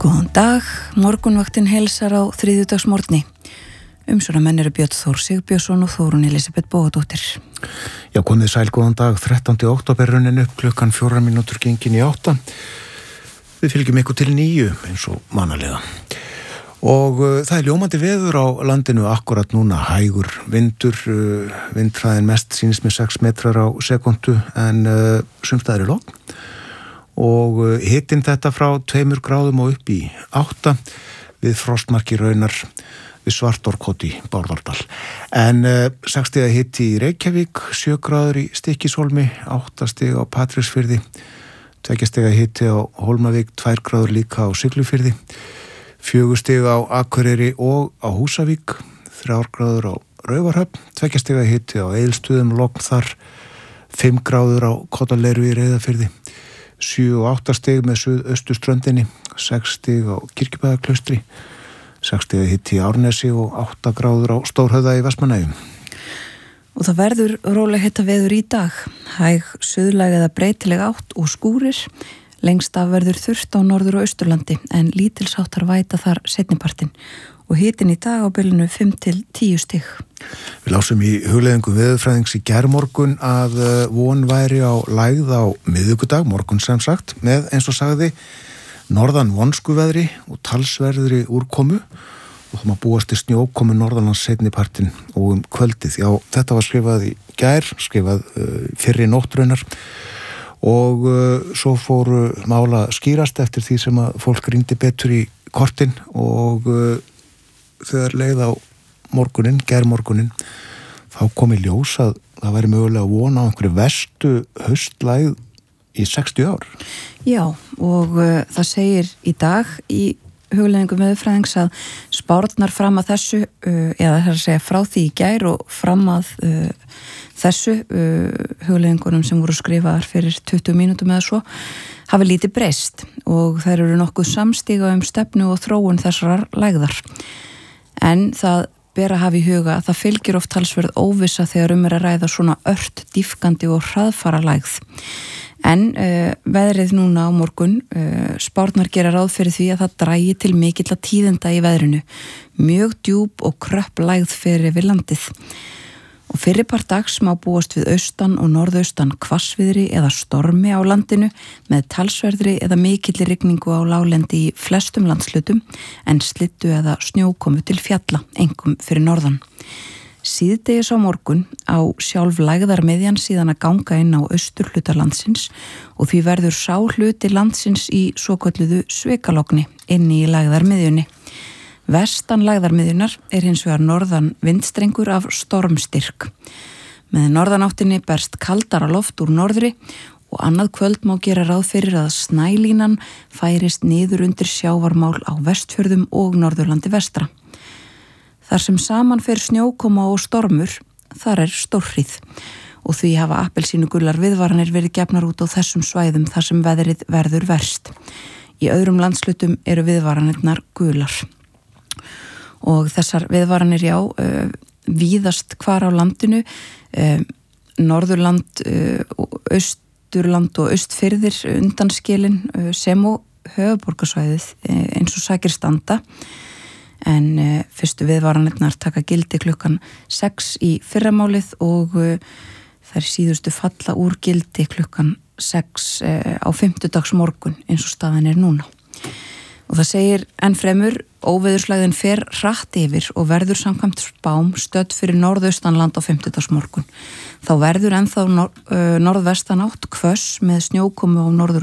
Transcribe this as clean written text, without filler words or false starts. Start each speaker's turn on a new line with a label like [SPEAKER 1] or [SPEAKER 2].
[SPEAKER 1] Góðan dag, morgunvaktin heilsar á þriðjudagsmorgni. Umsjónarmenn eru Björn Þór Sigbjörnsson og Þórunn Elísabet Bóadóttir.
[SPEAKER 2] Já, komið sæl, góðan dag, 13. október runnin upp klukkan 4 mínútur gengin í 8. Við fylgjum ykkur til 9 eins og manalega. Og það er ljómandi veður á landinu akkurat núna, hægur vindur, vindhraðin mest sýnist með 6 metrar á sekundu en sumstaðar logn. Og hitinn þetta frá 2 gráðum og upp í 8 við frostmarki raunar við Svartárkoti í Bárðardal. En 6 stiga hiti í Reykjavík, 7 gráður í Stykkishólmi, 8 stiga á Patreksfirði, 2 stiga hiti á Hólmavík, 2 gráður líka á Siglufirði, 4 stiga á Akureyri og á Húsavík, 3 gráður á Raufarhöfn, 2 stiga hiti á Egilsstöðum, logn þar, 5 gráður á Kotaleiru í Reyðarfirði, 7 og 8 stig með suðausturströndinni, 6 stig á Kirkjubæðarklaustri, 6 stig hiti í Árnesi og 8 gráður á Stórhöfða í Vestmannaeyjum.
[SPEAKER 1] Og það verður róleg hitaveður í dag. Hæg suðlæg eða breytileg átt og skúrir. Lengst af verður þurrt á Norður- og Austurlandi en lítilsháttar væta þar seinnipartinn. Og hitinn í dag á bylunu 5 til 10 stig.
[SPEAKER 2] Við lásum í hugleiðingum veðurfræðings í gærmorgun að von væri á lægð á miðvikudag, morgun sem sagt, með eins og sagði norðan vonskuveðri og talsverðri úrkomu og það má búast til snjókomu norðanlands seinnipartinn og kvöldið. Já, þetta var skrifað í gær, skrifað fyrri nóttraunar og svo fóru mála skýrast eftir því sem að fólk rýndi betur í kortin og þegar leið á morgunin, gærmorgunin, þá kom í ljós að það væri mögulega von á einhverju verstu haustlægð í 60 ár.
[SPEAKER 1] Já, og það segir í dag í hugleiðingum veðurfræðings að spárnar fram að þessu, eða það er að segja frá því í gær og fram að þessu hugleiðingunum sem voru skrifaðar fyrir 20 mínútum eða svo, hafi lítið breyst og þær eru nokkuð samstíga stefnu og þróun þessar lægðar. En það ber að hafa í huga að það fylgir oft talsverð óvissa þegar er að ræða svona ört, dýfkandi og hraðfara lægð. En veðrið núna á morgun, spárnar gera ráð fyrir því að það drægi til mikilla tíðinda í veðrinu. Mjög djúp og kröpp lægð fyrir við landið. Og fyrripart dags má búast við austan og norðaustan hvassviðri eða stormi á landinu með talsverðri eða mikilli rigningu á láglendi í flestum landslutum en slittu eða snjókomu til fjalla, einkum fyrir norðan. Síðdegis á morgun á sjálf lægðarmiðjan síðan að ganga inn á austurhluta landsins og því verður sá hluti landsins í svokölluðu svikalogni inni í lægðarmiðjunni. Vestan lægðarmiðjunar er hins vegar norðan vindstrengur af stormstyrk. Með norðanáttinni berst kaldara loft úr norðri og annað kvöld má gera ráð fyrir að snælínan færist niður undir sjávarmál á Vestfjörðum og Norðurlandi vestra. Þar sem saman fer snjókoma og stormur, þar er stórhríð og því hafa appelsínugullar viðvaranir verið gefnar út á þessum svæðum þar sem veðrið verður verst. Í öðrum landslutum eru viðvaranirnar gular. Og þessar viðvaranir víðast hvar á landinu, Norðurland, Austurland og Austfirðir undanskilin sem og höfuðborgarsvæðið eins og sakir standa. En fyrstu viðvaranirnar taka gildi klukkan 6 í fyrramálið og þær síðustu falla úr gildi klukkan 6 á fimmtudagsmorgun eins og staðan er núna. Og það segir ennfremur, óveðurslægðin fer hratt yfir og verður samkvæmt spám stödd fyrir norðaustanland á fimmtudagsmorgun. Þá verður ennþá norðvestanátt hvöss með snjókomu á Norður-